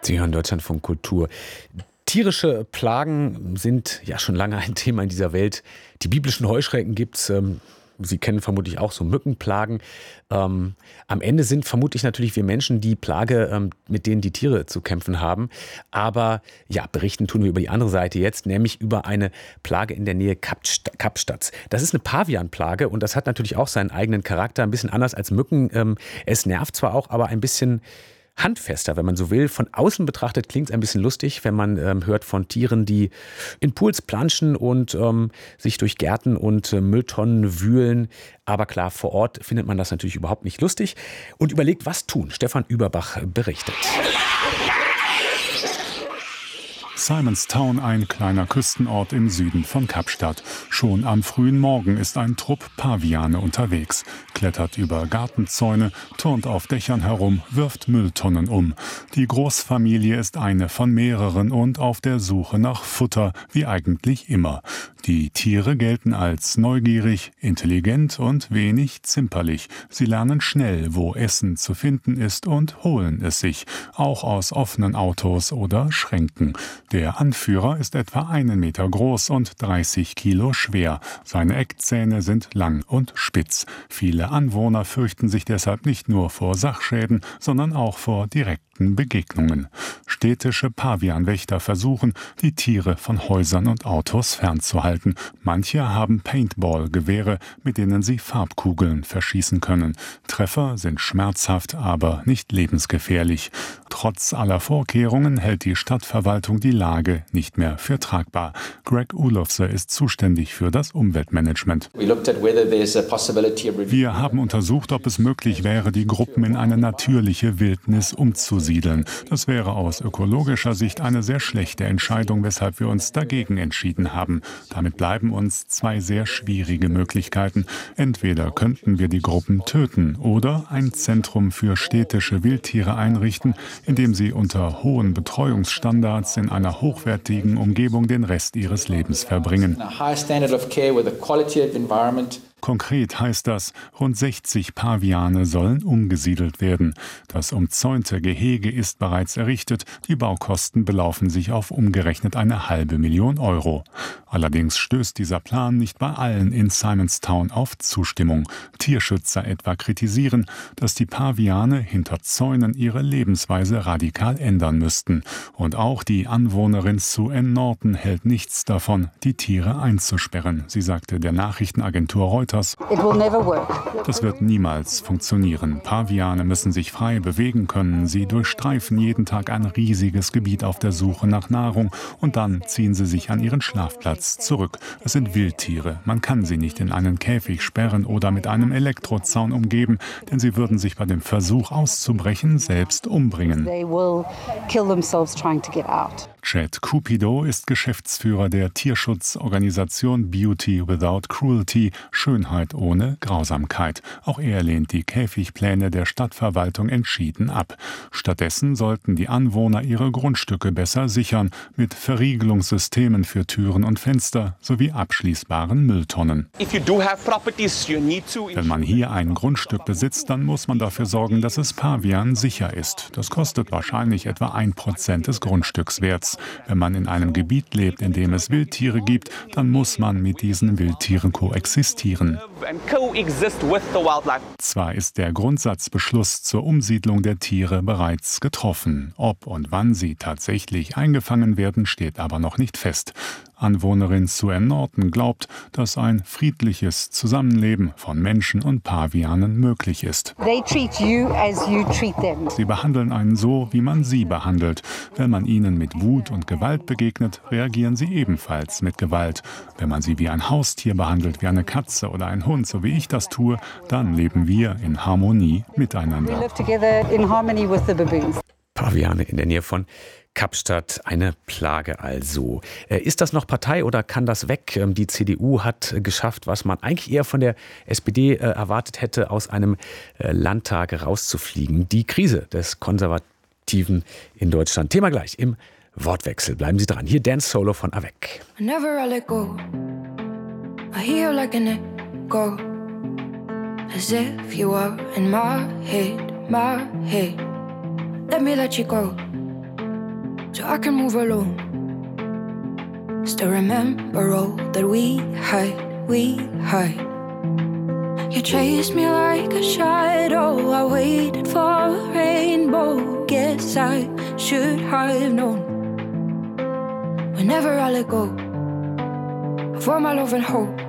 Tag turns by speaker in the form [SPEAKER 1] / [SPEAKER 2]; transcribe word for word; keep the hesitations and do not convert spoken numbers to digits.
[SPEAKER 1] Sie hören Deutschlandfunk Kultur. Tierische Plagen sind ja schon lange ein Thema in dieser Welt. Die biblischen Heuschrecken gibt's. Ähm, Sie kennen vermutlich auch so Mückenplagen. Ähm, am Ende sind vermutlich natürlich wir Menschen die Plage, ähm, mit denen die Tiere zu kämpfen haben. Aber ja, berichten tun wir über die andere Seite jetzt, nämlich über eine Plage in der Nähe Kapst- Kapstadts. Das ist eine Pavianplage und das hat natürlich auch seinen eigenen Charakter, ein bisschen anders als Mücken. Ähm, es nervt zwar auch, aber ein bisschen handfester, wenn man so will. Von außen betrachtet klingt es ein bisschen lustig, wenn man ähm, hört von Tieren, die in Pools planschen und ähm, sich durch Gärten und äh, Mülltonnen wühlen. Aber klar, vor Ort findet man das natürlich überhaupt nicht lustig und überlegt, was tun. Stefan Überbach berichtet.
[SPEAKER 2] Simonstown, ein kleiner Küstenort im Süden von Kapstadt. Schon am frühen Morgen ist ein Trupp Paviane unterwegs, klettert über Gartenzäune, turnt auf Dächern herum, wirft Mülltonnen um. Die Großfamilie ist eine von mehreren und auf der Suche nach Futter, wie eigentlich immer. Die Tiere gelten als neugierig, intelligent und wenig zimperlich. Sie lernen schnell, wo Essen zu finden ist und holen es sich, auch aus offenen Autos oder Schränken. Der Anführer ist etwa einen Meter groß und dreißig Kilo schwer. Seine Eckzähne sind lang und spitz. Viele Anwohner fürchten sich deshalb nicht nur vor Sachschäden, sondern auch vor direkten Begegnungen. Städtische Pavianwächter versuchen, die Tiere von Häusern und Autos fernzuhalten. Manche haben Paintball-Gewehre, mit denen sie Farbkugeln verschießen können. Treffer sind schmerzhaft, aber nicht lebensgefährlich. Trotz aller Vorkehrungen hält die Stadtverwaltung die Lage nicht mehr für tragbar. Greg Ulofse ist zuständig für das Umweltmanagement. Wir haben untersucht, ob es möglich wäre, die Gruppen in eine natürliche Wildnis umzusiedeln. Das wäre aus ökologischer Sicht eine sehr schlechte Entscheidung, weshalb wir uns dagegen entschieden haben. Damit bleiben uns zwei sehr schwierige Möglichkeiten. Entweder könnten wir die Gruppen töten oder ein Zentrum für städtische Wildtiere einrichten, in dem sie unter hohen Betreuungsstandards in einer hochwertigen Umgebung den Rest ihres Lebens verbringen. Konkret heißt das, rund sechzig Paviane sollen umgesiedelt werden. Das umzäunte Gehege ist bereits errichtet. Die Baukosten belaufen sich auf umgerechnet eine halbe Million Euro. Allerdings stößt dieser Plan nicht bei allen in Simonstown auf Zustimmung. Tierschützer etwa kritisieren, dass die Paviane hinter Zäunen ihre Lebensweise radikal ändern müssten. Und auch die Anwohnerin Sue Ann Norton hält nichts davon, die Tiere einzusperren. Sie sagte der Nachrichtenagentur Reuters: Das wird niemals funktionieren. Paviane müssen sich frei bewegen können. Sie durchstreifen jeden Tag ein riesiges Gebiet auf der Suche nach Nahrung und dann ziehen sie sich an ihren Schlafplatz zurück. Es sind Wildtiere. Man kann sie nicht in einen Käfig sperren oder mit einem Elektrozaun umgeben, denn sie würden sich bei dem Versuch auszubrechen selbst umbringen. Chad Cupido ist Geschäftsführer der Tierschutzorganisation Beauty Without Cruelty, Schönheit ohne Grausamkeit. Auch er lehnt die Käfigpläne der Stadtverwaltung entschieden ab. Stattdessen sollten die Anwohner ihre Grundstücke besser sichern, mit Verriegelungssystemen für Türen und Fenster sowie abschließbaren Mülltonnen. Wenn man hier ein Grundstück besitzt, dann muss man dafür sorgen, dass es Pavian sicher ist. Das kostet wahrscheinlich etwa ein Prozent des Grundstückswerts. Wenn man in einem Gebiet lebt, in dem es Wildtiere gibt, dann muss man mit diesen Wildtieren koexistieren. Zwar ist der Grundsatzbeschluss zur Umsiedlung der Tiere bereits getroffen. Ob und wann sie tatsächlich eingefangen werden, steht aber noch nicht fest. Anwohnerin Sue Ann Norton glaubt, dass ein friedliches Zusammenleben von Menschen und Pavianen möglich ist. Sie behandeln einen so, wie man sie behandelt. Wenn man ihnen mit Wut und Gewalt begegnet, reagieren sie ebenfalls mit Gewalt. Wenn man sie wie ein Haustier behandelt, wie eine Katze oder ein Hund, so wie ich das tue, dann leben wir in Harmonie miteinander.
[SPEAKER 1] Paviane in der Nähe von Kapstadt, eine Plage also. Ist das noch Partei oder kann das weg? Die C D U hat geschafft, was man eigentlich eher von der S P D erwartet hätte, aus einem Landtag rauszufliegen. Die Krise des Konservativen in Deutschland. Thema gleich im Wortwechsel. Bleiben Sie dran. Hier Dance Solo von Avec.
[SPEAKER 3] Whenever I let go, I hear like an echo, as if you are in my head, my head. Let me let you go. so I can move alone. Still remember all that we had, we had. You chased me like a shadow, I waited for a rainbow. Guess I should have known. Whenever I let go of all my love and hope,